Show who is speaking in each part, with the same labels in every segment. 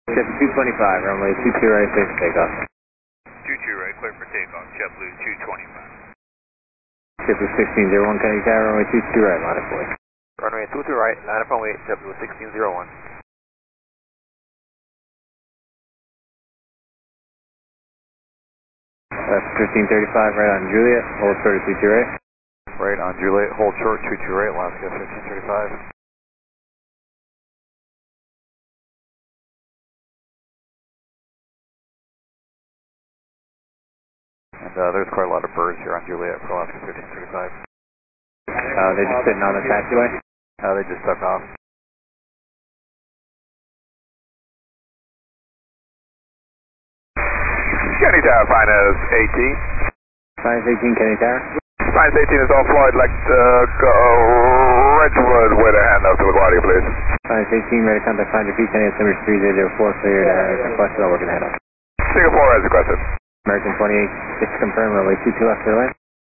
Speaker 1: Ship 225, runway 22 right, clear for takeoff.
Speaker 2: 22 right, clear for takeoff, JetBlue 225.
Speaker 1: Ship 1601, Kennedy Tower, runway 22 right, line up away.
Speaker 3: Runway 22 right, line up away, JetBlue 1601.
Speaker 1: That's 1535, right on Juliet, hold short of 22 right.
Speaker 3: Right on Juliet, hold short, 22 right, Alaska 1535. And there's quite a lot of birds here on Juliet for Alaska 1535.
Speaker 1: They're just sitting on the taxiway?
Speaker 3: They just took off.
Speaker 2: Kennedy Tower, finance 18.
Speaker 1: Finance 18, Kennedy Tower.
Speaker 2: Finance 18 is on Floyd, like to go Ridgewood with a handoff to LaGuardia, please.
Speaker 1: Finance 18, ready to contact 500 feet, Kennedy Number 3004, cleared, requested, all working head up.
Speaker 2: Singapore as requested.
Speaker 1: American 28, just confirm, runway 22 left for the lane.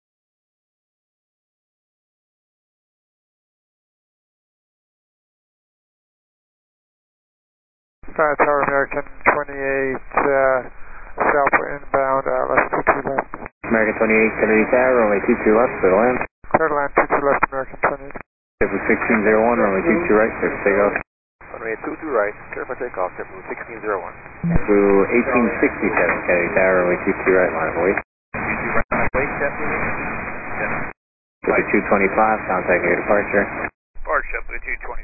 Speaker 4: Tower American 28, southward inbound, left 22 left.
Speaker 1: American 28, Kennedy Tower, runway 22 left for the land.
Speaker 4: Clear to land 22 left, American 28.
Speaker 1: JetBlue 1601, runway 22 right, clear for takeoff.
Speaker 3: Runway 22 right, clear for takeoff, JetBlue 1601.
Speaker 1: Blue 1867, Kennedy Tower, runway 22 right, line of away.
Speaker 3: 22 right, line of away, JetBlue
Speaker 1: 225, contact air departure.
Speaker 2: Departure, JetBlue 225.